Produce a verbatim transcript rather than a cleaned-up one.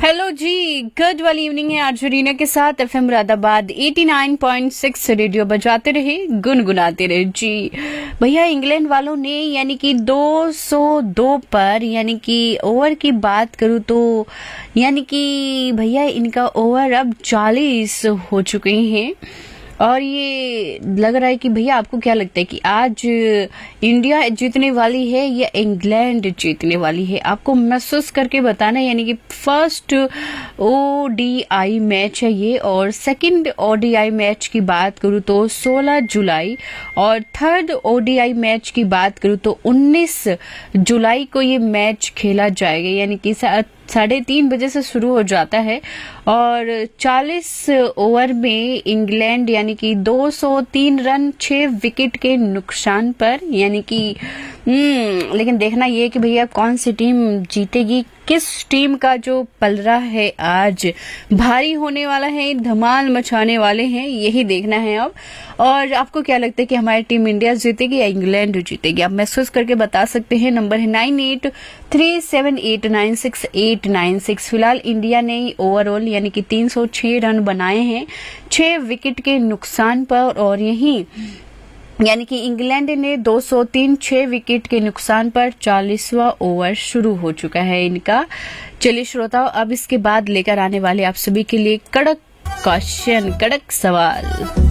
Hello जी, good वाली evening है आज रीना के साथ एफएम मुरादाबाद नवासी पॉइंट छह रेडियो बजाते रहे गुनगुनाते रहे जी। भैया इंग्लैंड वालों ने यानी कि दो सौ दो पर यानी कि ओवर की बात करूं तो यानी कि भैया इनका ओवर अब चालीस हो चुके हैं और ये लग रहा है कि भैया आपको क्या लगता है कि आज इंडिया जीतने वाली है या इंग्लैंड जीतने वाली है? आपको महसूस करके बताना। यानी कि फर्स्ट ओडीआई मैच है ये और सेकंड ओडीआई मैच की बात करूं तो सोलह जुलाई और थर्ड ओडीआई मैच की बात करूं तो उन्नीस जुलाई को ये मैच खेला जाएगा। यानी कि साढ़े तीन बजे से शुरू हो जाता है और चालीस ओवर में इंग्लैंड यानी कि दो सौ तीन रन छह विकेट के नुकसान पर यानी कि हम्म लेकिन देखना ये कि भैया कौन सी टीम जीतेगी, किस टीम का जो पलड़ा है आज भारी होने वाला है, धमाल मचाने वाले हैं, यही देखना है अब। और आपको क्या लगता है कि हमारी टीम इंडिया जीतेगी या इंग्लैंड जीतेगी? आप महसूस करके बता सकते हैं। नंबर है nine eight three seven eight nine six eight nine six. फिलहाल इंडिया ने ओवरऑल यानी कि तीन सौ छह रन बनाए हैं छह विकेट के नुकसान पर और यही यानी कि इंग्लैंड ने दो सौ तीन छह विकेट के नुकसान पर चालीसवां ओवर शुरू हो चुका है इनका। चलिए श्रोताओं, अब इसके बाद लेकर आने वाले आप सभी के लिए कड़क क्वेश्चन, कड़क सवाल।